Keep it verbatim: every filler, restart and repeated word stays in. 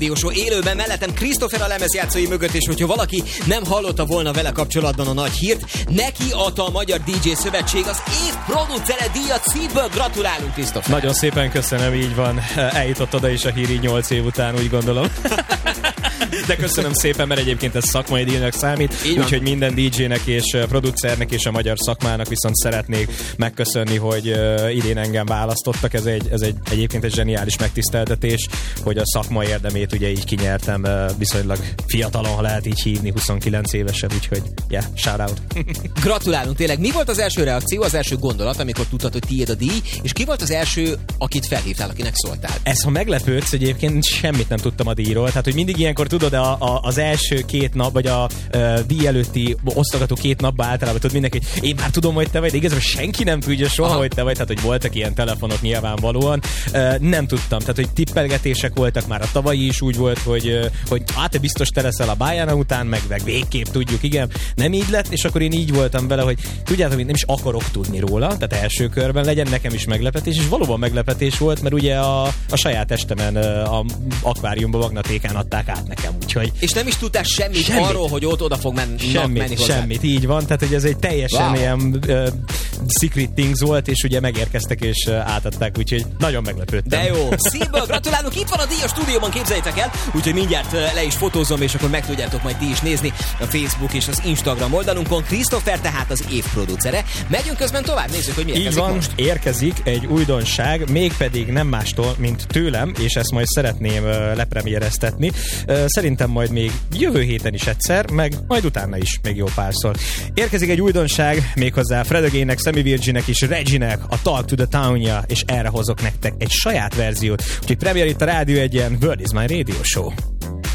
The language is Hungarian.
Show élőben, mellettem Christopher a lemezjátszói mögött, és hogyha valaki nem hallotta volna vele kapcsolatban a nagy hírt, neki adta a Magyar dé dzsé Szövetség az év producere díjat szívből. Gratulálunk, Christopher! Nagyon szépen köszönöm, így van. Eljutott oda is a hír így nyolc év után, úgy gondolom. De köszönöm szépen, mert egyébként ez szakmai díjnak számít, úgyhogy minden dé dzsének és producernek és a magyar szakmának viszont szeretnék megköszönni, hogy uh, idén engem választottak. Ez egy, ez egy egyébként egy zseniális megtiszteltetés, hogy a szakma érdemét ugye így kinyertem, uh, viszonylag fiatalon, ha lehet így hívni, huszonkilenc évesen, úgyhogy yeah, shout out. Gratulálunk tényleg. Mi volt az első reakció, az első gondolat, amikor tudtad, hogy tiéd a díj, és ki volt az első, akit felhívtál, akinek szóltál? Ez, ha meglepődsz, egyébként semmit nem tudtam a díjról, tehát hogy mindig ilyenkor tudod, a, a, az első két nap, vagy a, a díj előtti osztogató két napban általában tudod mindenki, hogy én már tudom, hogy te vagy, de igazából senki nem tudja soha, aha, hogy te vagy, tehát hogy voltak ilyen telefonok nyilvánvalóan. Nem tudtam, tehát hogy tippelgetések voltak már, a tavalyi is úgy volt, hogy, hogy hát te biztos te leszel a Bájána után, meg, meg végképp tudjuk, igen, nem így lett, és akkor én így voltam vele, hogy tudjátok, hogy nem is akarok tudni róla, tehát első körben legyen nekem is meglepetés, és valóban meglepetés volt, mert ugye a, a saját testemen a akváriumban magnatékán adták át nekem, úgyhogy... És nem is tudtál semmit, semmit. arról, hogy ott oda fog men- semmit, menni hozzá. Semmit, így van, tehát hogy ez egy teljesen wow. ilyen uh, secret things volt, és ugye megérkeztek és uh, átadták, úgyhogy nagyon meglepődtem. De jó, szívből gratulálunk, itt van a díj a stúdióban, képzeljétek el, úgyhogy mindjárt uh, le is fotózom, és akkor meg tudjátok majd ti is nézni a Facebook és az Instagram oldalunkon. Christopher tehát az év producere. Megyünk közben tovább, nézzük, hogy mi érkezik. Így van, most. Érkezik egy újdonság, mégpedig nem mástól, mint tőlem, és ezt majd szeretném uh, lepremiereztetni. Uh, szerintem majd még jövő héten is egyszer, meg majd utána is még jó párszor. Érkezik egy újdonság, méghozzá Fred Againnek, Sammy Virginnek és Reginek a Talk to the Town-ja, és erre hozok nektek egy saját verziót. Úgyhogy premier itt a Rádió Egyen, World is my Radio Show.